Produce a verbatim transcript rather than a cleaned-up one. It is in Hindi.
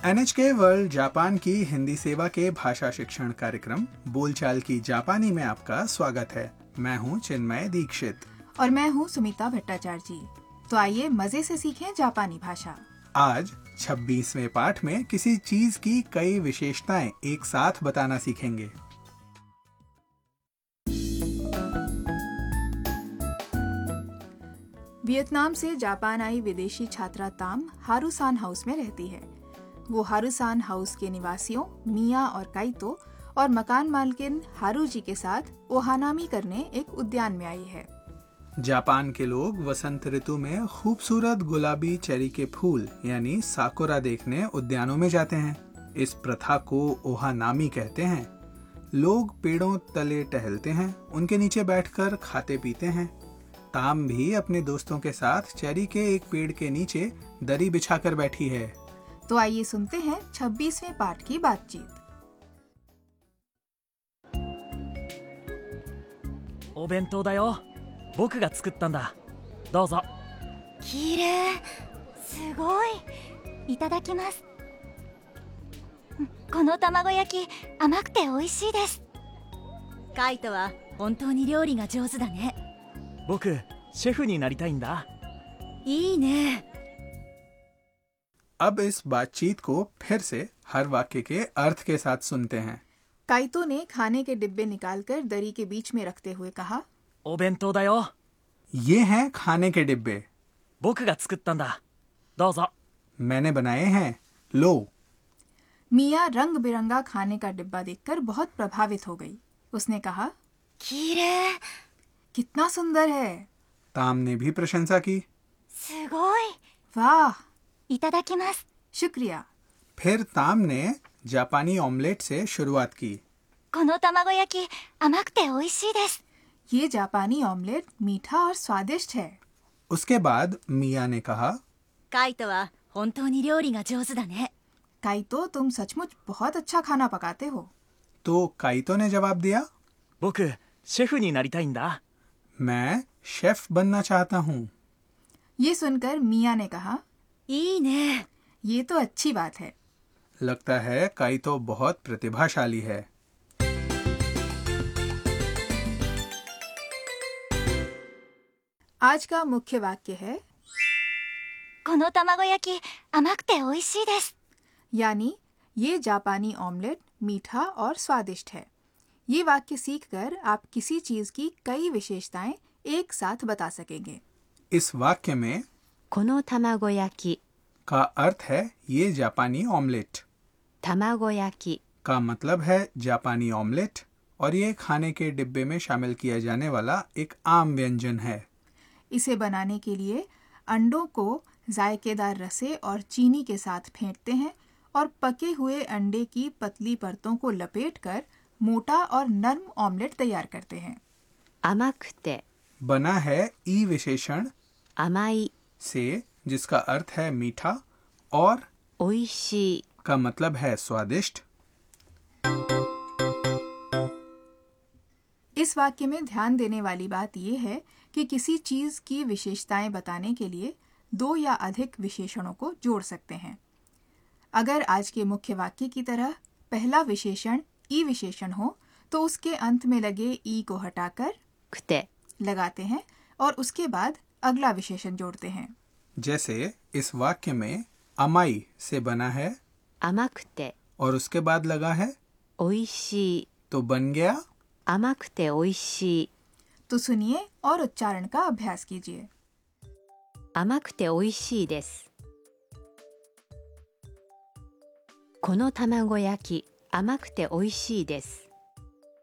एन एच के वर्ल्ड जापान की हिंदी सेवा के भाषा शिक्षण कार्यक्रम बोलचाल की जापानी में आपका स्वागत है। मैं हूं चिन्मय दीक्षित और मैं हूं सुमिता भट्टाचार्य जी। तो आइए मजे से सीखें जापानी भाषा। आज छब्बीसवें पाठ में किसी चीज की कई विशेषताएं एक साथ बताना सीखेंगे। वियतनाम से जापान आई विदेशी छात्रा ताम हारूसान हाउस में रहती है। वो हारूसान हाउस के निवासियों मिया और काइतो और मकान मालकिन हारूजी के साथ ओहानामी करने एक उद्यान में आई है। जापान के लोग वसंत ऋतु में खूबसूरत गुलाबी चेरी के फूल यानी साकुरा देखने उद्यानों में जाते हैं। इस प्रथा को ओहानामी कहते हैं। लोग पेड़ों तले टहलते हैं, उनके नीचे बैठकर खाते पीते हैं। ताम भी अपने दोस्तों के साथ चेरी के एक पेड़ के नीचे दरी बिछाकर बैठी है। तो आइए सुनते हैं छब्बीसवें पाठ की बातचीत। お弁当だよ。僕が作ったんだ。どうぞ。 きれい、すごい。いただきます。この卵焼き甘くて美味しいです。カイトは本当に料理が上手だね。 僕シェフになりたいんだ。 いいね。 अब इस बातचीत को फिर से हर वाक्य के अर्थ के साथ सुनते हैं। काइतो ने खाने के डिब्बे निकालकर दरी के बीच में रखते हुए कहा, お弁当だよ。 ये हैं खाने के डिब्बे। 僕が作ったんだ。どうぞ。 मैंने बनाए हैं, लो। मिया रंग बिरंगा खाने का डिब्बा देखकर बहुत प्रभावित हो गई। उसने कहा, きれい、 कितना सुंदर है। ताम ने भी प्रशंसा की। すごい。 वाह, いただきます。 शुक्रिया। फिर ताम ने जापानी ऑमलेट से शुरुआत की। この卵焼き甘くて美味しいです。 ये जापानी ऑमलेट मीठा और स्वादिष्ट है। उसके बाद मिया ने कहा, カイトは本当に料理が上手だね。 काइतो, तुम सचमुच बहुत अच्छा खाना पकाते हो। तो काइतो ने जवाब दिया, 僕シェフになりたいんだ。 मैं शेफ बनना चाहता हूँ। ये सुनकर मिया ने कहा, いいね。 ये तो अच्छी बात है। लगता है काइतो बहुत प्रतिभाशाली है। आज का मुख्य वाक्य है この卵焼き甘くて美味しいです。 यानी ये जापानी ऑमलेट मीठा और स्वादिष्ट है। ये वाक्य सीखकर आप किसी चीज की कई विशेषताएं एक साथ बता सकेंगे। इस वाक्य में この卵焼き、 का अर्थ है ये जापानी ऑमलेट। 卵焼き、 का मतलब है जापानी ऑमलेट और ये खाने के डिब्बे में शामिल किया जाने वाला एक आम व्यंजन है। इसे बनाने के लिए अंडों को जायकेदार रसे और चीनी के साथ फेंटते हैं और पके हुए अंडे की पतली परतों को लपेटकर मोटा और नर्म ऑमलेट तैयार करते हैं। 甘くて、 बना है ई विशेषण 甘い、 से जिसका अर्थ है मीठा और 美味しい。 का मतलब है स्वादिष्ट। इस वाक्य में ध्यान देने वाली बात यह है कि किसी चीज की विशेषताएं बताने के लिए दो या अधिक विशेषणों को जोड़ सकते हैं। अगर आज के मुख्य वाक्य की तरह पहला विशेषण ई विशेषण हो तो उसके अंत में लगे ई को हटाकर くて、 लगाते हैं और उसके बाद अगला विशेषण जोड़ते हैं। जैसे इस वाक्य में अमाई से बना है 甘くて、 और उसके बाद लगा है 美味しい。 तो बन गया 甘くて美味しい。 तो सुनिए और उच्चारण का अभ्यास कीजिए। 甘くて美味しいです。この卵焼き甘くて美味しいです。